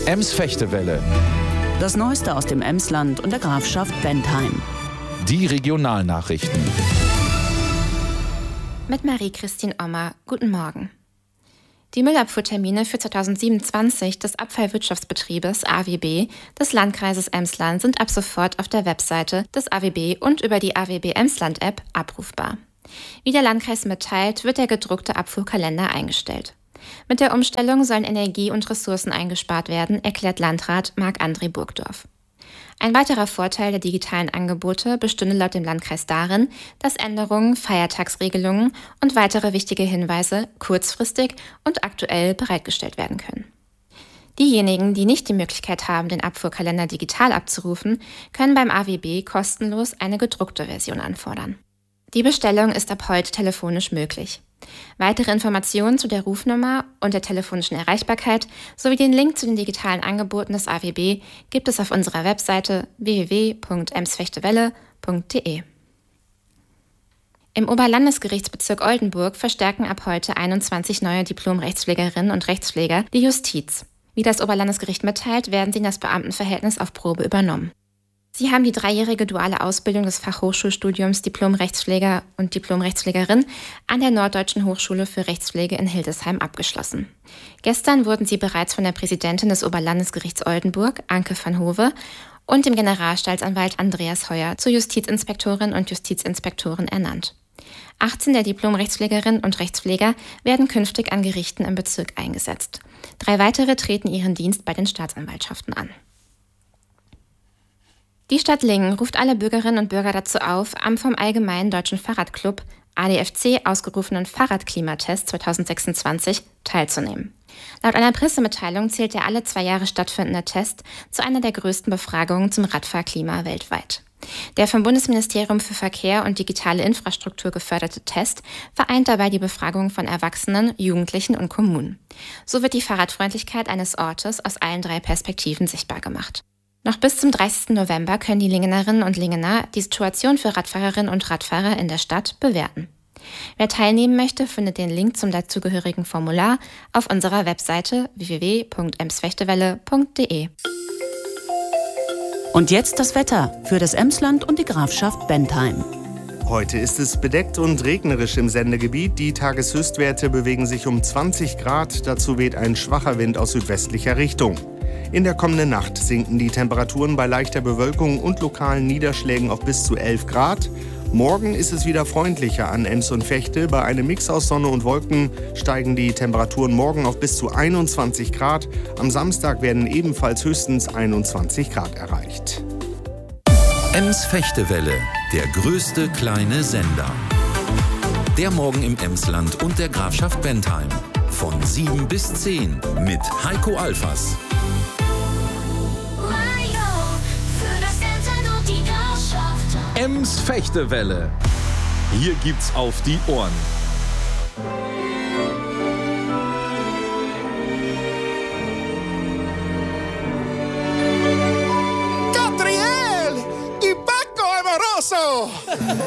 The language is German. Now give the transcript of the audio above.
Ems-Fechtewelle. Das Neueste aus dem Emsland und der Grafschaft Bentheim. Die Regionalnachrichten. Mit Marie-Christine Ommer. Guten Morgen. Die Müllabfuhrtermine für 2027 des Abfallwirtschaftsbetriebes AWB des Landkreises Emsland sind ab sofort auf der Webseite des AWB und über die AWB Emsland-App abrufbar. Wie der Landkreis mitteilt, wird der gedruckte Abfuhrkalender eingestellt. Mit der Umstellung sollen Energie und Ressourcen eingespart werden, erklärt Landrat Marc-André Burgdorf. Ein weiterer Vorteil der digitalen Angebote bestünde laut dem Landkreis darin, dass Änderungen, Feiertagsregelungen und weitere wichtige Hinweise kurzfristig und aktuell bereitgestellt werden können. Diejenigen, die nicht die Möglichkeit haben, den Abfuhrkalender digital abzurufen, können beim AWB kostenlos eine gedruckte Version anfordern. Die Bestellung ist ab heute telefonisch möglich. Weitere Informationen zu der Rufnummer und der telefonischen Erreichbarkeit sowie den Link zu den digitalen Angeboten des AWB gibt es auf unserer Webseite www.emsfechtewelle.de. Im Oberlandesgerichtsbezirk Oldenburg verstärken ab heute 21 neue Diplom-Rechtspflegerinnen und Rechtspfleger die Justiz. Wie das Oberlandesgericht mitteilt, werden sie in das Beamtenverhältnis auf Probe übernommen. Sie haben die 3-jährige duale Ausbildung des Fachhochschulstudiums Diplom-Rechtspfleger und Diplom-Rechtspflegerin an der Norddeutschen Hochschule für Rechtspflege in Hildesheim abgeschlossen. Gestern wurden sie bereits von der Präsidentin des Oberlandesgerichts Oldenburg, Anke van Hove, und dem Generalstaatsanwalt Andreas Heuer zur Justizinspektorin und Justizinspektoren ernannt. 18 der Diplom-Rechtspflegerinnen und Rechtspfleger werden künftig an Gerichten im Bezirk eingesetzt. 3 weitere treten ihren Dienst bei den Staatsanwaltschaften an. Die Stadt Lingen ruft alle Bürgerinnen und Bürger dazu auf, am vom Allgemeinen Deutschen Fahrradclub ADFC ausgerufenen Fahrradklimatest 2026 teilzunehmen. Laut einer Pressemitteilung zählt der alle 2 Jahre stattfindende Test zu einer der größten Befragungen zum Radfahrklima weltweit. Der vom Bundesministerium für Verkehr und digitale Infrastruktur geförderte Test vereint dabei die Befragung von Erwachsenen, Jugendlichen und Kommunen. So wird die Fahrradfreundlichkeit eines Ortes aus allen 3 Perspektiven sichtbar gemacht. Noch bis zum 30. November können die Lingenerinnen und Lingener die Situation für Radfahrerinnen und Radfahrer in der Stadt bewerten. Wer teilnehmen möchte, findet den Link zum dazugehörigen Formular auf unserer Webseite www.emsfechtewelle.de. Und jetzt das Wetter für das Emsland und die Grafschaft Bentheim. Heute ist es bedeckt und regnerisch im Sendegebiet. Die Tageshöchstwerte bewegen sich um 20 Grad. Dazu weht ein schwacher Wind aus südwestlicher Richtung. In der kommenden Nacht sinken die Temperaturen bei leichter Bewölkung und lokalen Niederschlägen auf bis zu 11 Grad. Morgen ist es wieder freundlicher an Ems und Vechte. Bei einem Mix aus Sonne und Wolken steigen die Temperaturen morgen auf bis zu 21 Grad. Am Samstag werden ebenfalls höchstens 21 Grad erreicht. Ems-Fechtewelle, der größte kleine Sender. Der Morgen im Emsland und der Grafschaft Bentheim. Von 7 bis 10 mit Heiko Alfas. Ems-Fechtewelle. Hier gibt's auf die Ohren. Catriel y Paco Amoroso.